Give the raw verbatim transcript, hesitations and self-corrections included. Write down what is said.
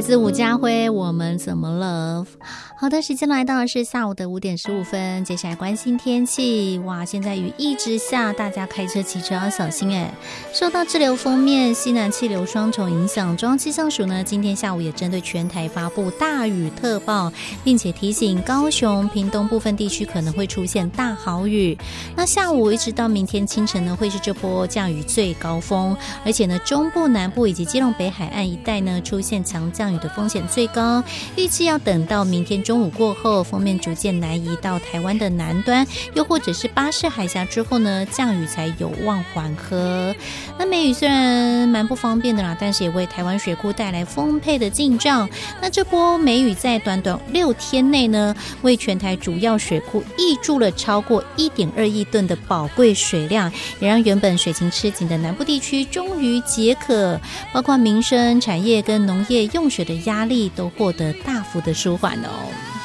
来自吴家辉，我们怎么了？好的，时间来到的是下午的五点十五分，接下来关心天气。哇，现在雨一直下，大家开车骑车要小心哎。受到滞留锋面、西南气流双重影响，中央气象署呢今天下午也针对全台发布大雨特报，并且提醒高雄、屏东部分地区可能会出现大豪雨。那下午一直到明天清晨呢，会是这波降雨最高峰，而且呢，中部、南部以及基隆北海岸一带呢出现强降雨的风险最高，预计要等到明天中午过后，锋面逐渐南移到台湾的南端，又或者是巴士海峡之后呢，降雨才有望缓和。那梅雨虽然蛮不方便的啦，但是也为台湾水库带来丰沛的进账。那这波梅雨在短短六天内呢，为全台主要水库挹注了超过 一点二亿吨的宝贵水量，也让原本水情吃紧的南部地区终于解渴，包括民生、产业跟农业用水的压力都获得大幅的舒缓哦。